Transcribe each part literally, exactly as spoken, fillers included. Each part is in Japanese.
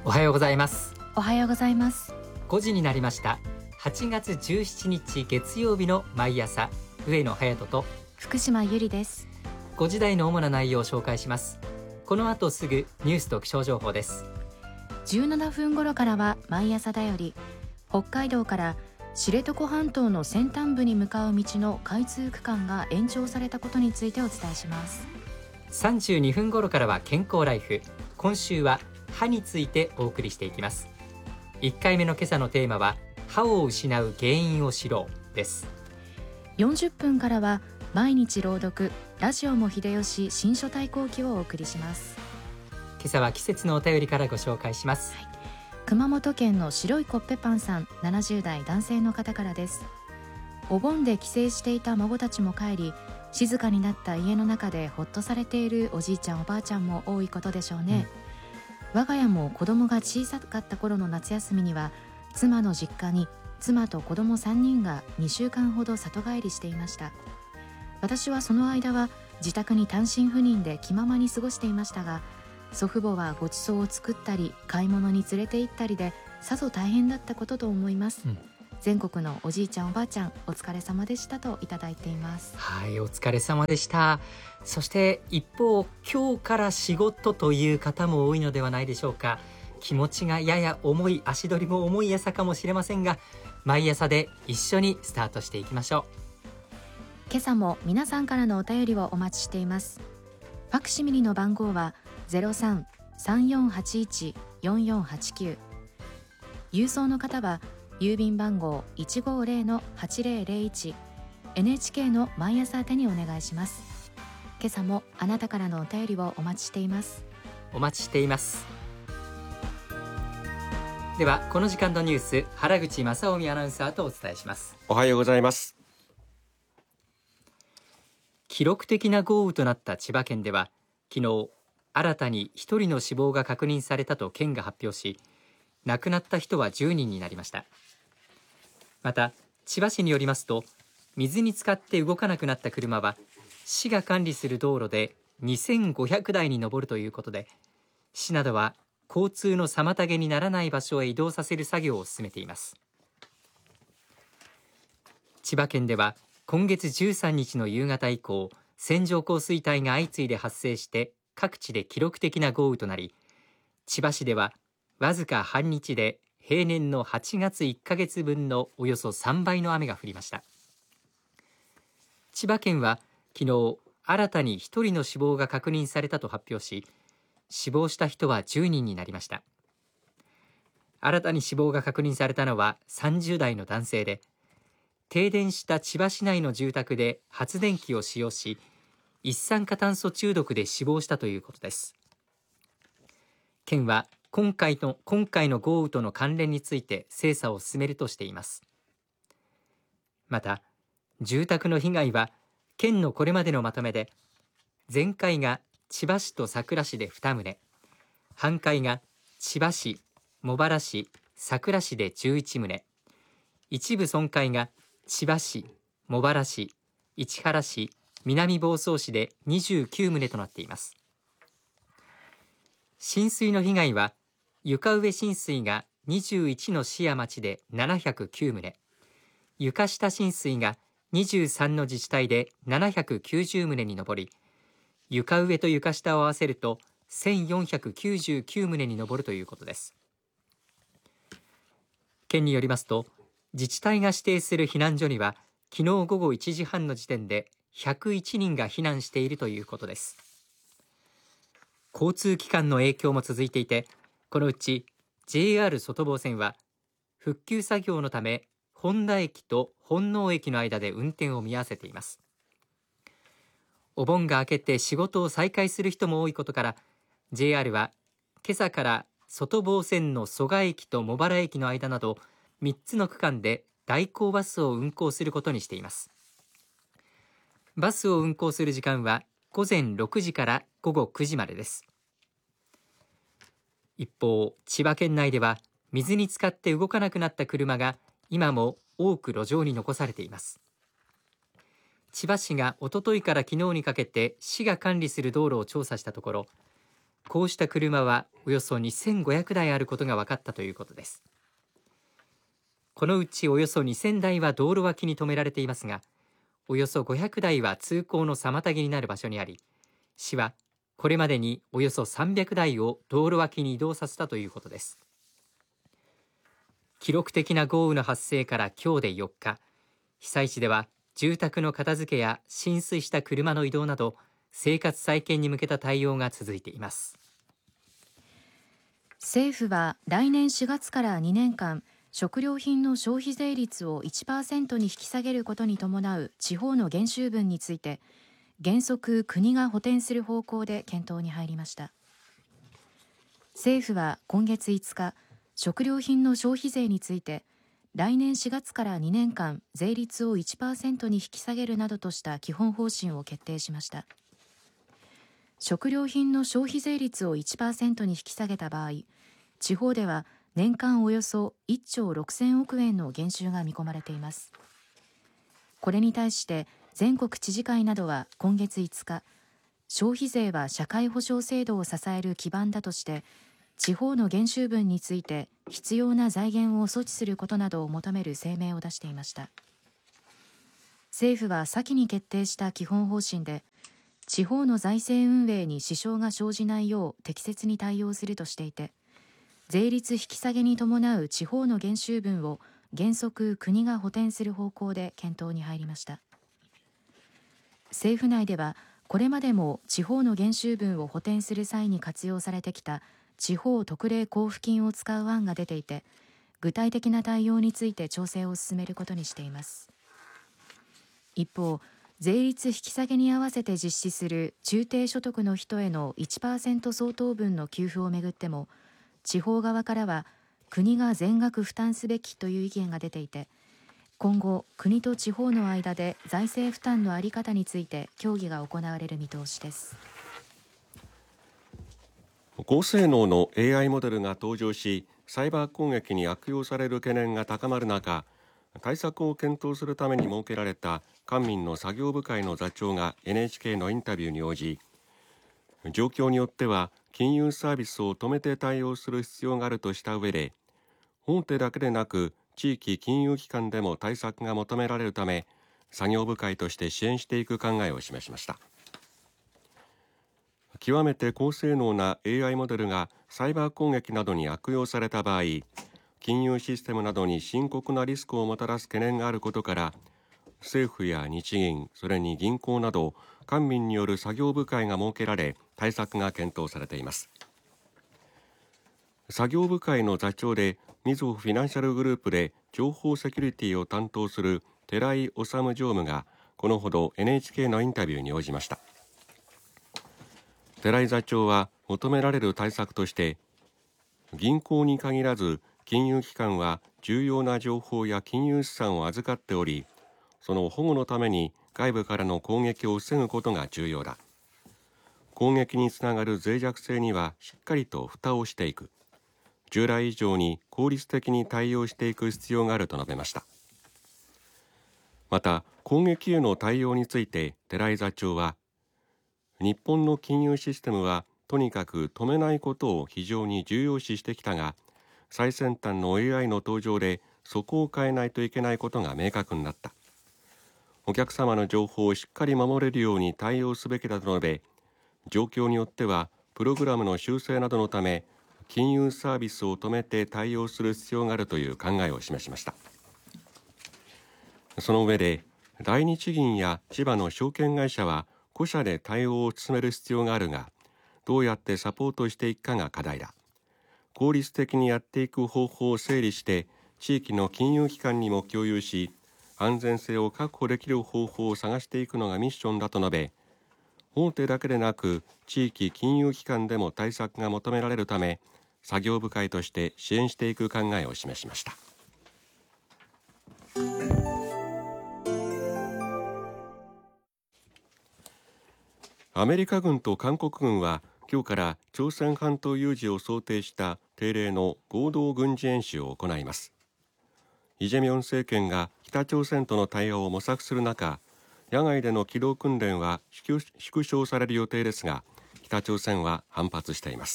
おはようございます。 おはようございます。 ごじになりました。はちがつじゅうしちにち月曜日の毎朝、上野隼人と福島由里です。 ごじ台の主な内容を紹介します。この後すぐニュースと気象情報です。 じゅうななふん頃からは毎朝だより、北海道から知床半島の先端部に向かう道の開通区間が延長されたことについてお伝えします。 さんじゅうにふん頃からは健康ライフ。今週は歯についてお送りしていきます。いっかいめの今朝のテーマは、歯を失う原因を知ろうです。 よんじゅっぷんからは毎日朗読、ラジオも秀吉新書対抗記をお送りします。 今朝は季節のお便りからご紹介します。 はい、熊本県の白いコッペパンさん、ななじゅう代男性の方からです。お盆で帰省していた孫たちも帰り、静かになった家の中でほっとされているおじいちゃんおばあちゃんも多いことでしょうね、うん、我が家も子供が小さかった頃の夏休みには、妻の実家に妻と子供さんにんがにしゅうかんほど里帰りしていました。私はその間は自宅に単身赴任で気ままに過ごしていましたが、祖父母はごちそうを作ったり買い物に連れて行ったりでさぞ大変だったことと思います、うん、全国のおじいちゃんおばあちゃん、お疲れ様でしたといただいています。 はい、お疲れ様でした。そして一方、今日から仕事という方も多いのではないでしょうか。気持ちがやや重い、足取りも重い朝かもしれませんが、毎朝で一緒にスタートしていきましょう。 今朝も皆さんからのお便りをお待ちしています。ファクシミリの番号は ゼロさん さんよんはちいち よんよんはちきゅう、 郵送の方は郵便番号 いちごーぜろのはちぜろぜろいち、 エヌエイチケー の毎朝宛てにお願いします。今朝もあなたからのお便りをお待ちしています。 お待ちしています。ではこの時間のニュース、原口正臣アナウンサーとお伝えします。 おはようございます。 記録的な豪雨となった千葉県では、昨日新たにひとりの死亡が確認されたと県が発表し、亡くなった人はじゅうにんになりました。また千葉市によりますと、水に浸かって動かなくなった車は市が管理する道路でにせんごひゃくだいに上るということで、市などは交通の妨げにならない場所へ移動させる作業を進めています。千葉県では今月じゅうさんにちの夕方以降、線状降水帯が相次いで発生して各地で記録的な豪雨となり、千葉市ではわずか半日で平年のはちがついっかげつぶんのおよそさんばいの雨が降りました。千葉県は昨日新たにひとりの死亡が確認されたと発表し、死亡した人はじゅうにんになりました。新たに死亡が確認されたのはさんじゅう代の男性で、停電した千葉市内の住宅で発電機を使用し、一酸化炭素中毒で死亡したということです。県は今回の、今回の豪雨との関連について精査を進めるとしています。また住宅の被害は県のこれまでのまとめで、全壊が千葉市と佐倉市でにとう、半壊が千葉市、茂原市、佐倉市でじゅういちとう、一部損壊が千葉市、茂原市、市原市、南房総市でにじゅうきゅうとうとなっています。浸水の被害は床上浸水がにじゅういちの市や町でななひゃくきゅうとう、床下浸水がにじゅうさんの自治体でななひゃくきゅうじゅうとうに上り、床上と床下を合わせるとせんよんひゃくきゅうじゅうきゅうとうに上るということです。県によりますと、自治体が指定する避難所には昨日午後いちじはんの時点でひゃくいちにんが避難しているということです。交通機関の影響も続いていて、このうち ジェイアール 外房線は復旧作業のため本田駅と本納駅の間で運転を見合わせています。お盆が明けて仕事を再開する人も多いことから、 ジェイアール は今朝から外房線の蘇我駅と茂原駅の間などみっつの区間で代行バスを運行することにしています。バスを運行する時間は午前ろくじから午後くじまでです。一方、千葉県内では水に浸かって動かなくなった車が今も多く路上に残されています。千葉市がおとといから昨日にかけて市が管理する道路を調査したところ、 こうした車はおよそにせんごひゃくだいあることが分かったということです。このうちおよそにせんだいは道路脇に止められていますが、およそごひゃくだいは通行の妨げになる場所にあり、市はこれまでにおよそさんびゃくだいを道路脇に移動させたということです。記録的な豪雨の発生から今日でよっか、被災地では住宅の片付けや浸水した車の移動など生活再建に向けた対応が続いています。 政府は来年しがつからにねんかん、食料品の消費税率を いちパーセント に引き下げることに伴う地方の減収分について、原則国が補填する方向で検討に入りました。政府は今月いつか、食料品の消費税について来年しがつからにねんかん税率を いちパーセント に引き下げるなどとした基本方針を決定しました。食料品の消費税率を いちパーセント に引き下げた場合、地方では年間およそいっちょうろくせんおくえんの減収が見込まれています。これに対して全国知事会などは今月いつか、消費税は社会保障制度を支える基盤だとして、地方の減収分について必要な財源を措置することなどを求める声明を出していました。政府は先に決定した基本方針で、地方の財政運営に支障が生じないよう適切に対応するとしていて、税率引き下げに伴う地方の減収分を原則国が補填する方向で検討に入りました。政府内ではこれまでも地方の減収分を補填する際に活用されてきた地方特例交付金を使う案が出ていて、具体的な対応について調整を進めることにしています。一方、税率引き下げに合わせて実施する中低所得の人への いちパーセント 相当分の給付をめぐっても、地方側からは国が全額負担すべきという意見が出ていて、今後国と地方の間で財政負担の在り方について協議が行われる見通しです。 高性能の エーアイ モデルが登場し、サイバー攻撃に悪用される懸念が高まる中、対策を検討するために設けられた官民の作業部会の座長が エヌエイチケー のインタビューに応じ、状況によっては金融サービスを止めて対応する必要があるとした上で、大手だけでなく地域金融機関でも対策が求められるため、作業部会として支援していく考えを示しました。極めて高性能な エーアイ モデルがサイバー攻撃などに悪用された場合、金融システムなどに深刻なリスクをもたらす懸念があることから、政府や日銀、それに銀行など官民による作業部会が設けられ、対策が検討されています。作業部会の座長でみずほフィナンシャルグループで情報セキュリティを担当する寺井治常務がこのほど エヌエイチケー のインタビューに応じました。寺井座長は求められる対策として、銀行に限らず金融機関は重要な情報や金融資産を預かっており、その保護のために外部からの攻撃を防ぐことが重要だ。攻撃につながる脆弱性にはしっかりと蓋をしていく。従来以上に効率的に対応していく必要があると述べました。また、攻撃への対応について寺井座長は、日本の金融システムはとにかく止めないことを非常に重要視してきたが、最先端の エーアイ の登場でそこを変えないといけないことが明確になった。お客様の情報をしっかり守れるように対応すべきだと述べ、状況によってはプログラムの修正などのため金融サービスを止めて対応する必要があるという考えを示しました。その上で、第二地銀や千葉の証券会社は個社で対応を進める必要があるが、どうやってサポートしていくかが課題だ。効率的にやっていく方法を整理して地域の金融機関にも共有し、安全性を確保できる方法を探していくのがミッションだと述べ、大手だけでなく地域金融機関でも対策が求められるため、作業部会として支援していく考えを示しました。アメリカ軍と韓国軍は今日から朝鮮半島有事を想定した定例の合同軍事演習を行います。イ・ジェミョン政権が北朝鮮との対応を模索する中、野外での機動訓練は縮小される予定ですが、 北朝鮮は反発しています。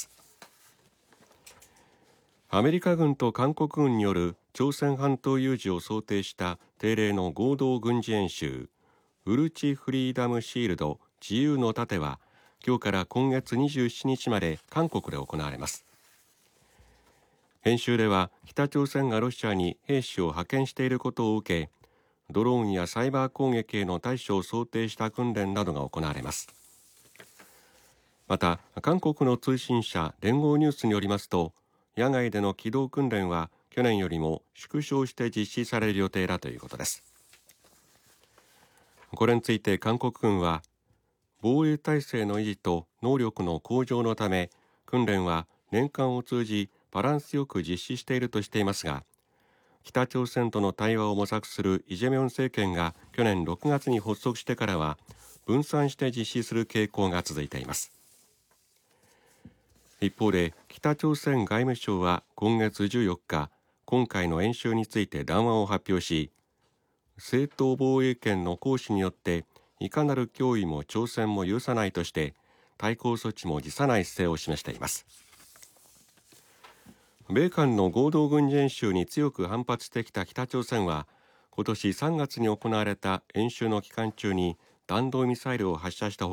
アメリカ軍と韓国軍による朝鮮半島有事を想定した定例の合同軍事演習ウルチフリーダムシールド自由の盾は今日から今月にじゅうしちにちまで韓国で行われます。演習では北朝鮮がロシアに兵士を派遣していることを受け、ドローンやサイバー攻撃への対処を想定した訓練などが行われます。また韓国の通信社聯合ニュースによりますと、野外での機動訓練は去年よりも縮小して実施される予定だということです。これについて韓国軍は、防衛体制の維持と能力の向上のため訓練は年間を通じバランスよく実施しているとしていますが、北朝鮮との対話を模索するイ・ジェミョン政権が去年ろくがつに発足してからは分散して実施する傾向が続いています。一方で北朝鮮外務省は今月じゅうよっか、今回の演習について談話を発表し、正当防衛権の行使によっていかなる脅威も挑戦も許さないとして対抗措置も辞さない姿勢を示しています。米韓の合同軍事演習に強く反発してきた北朝鮮は、今年さんがつに行われた演習の期間中に弾道ミサイルを発射したほ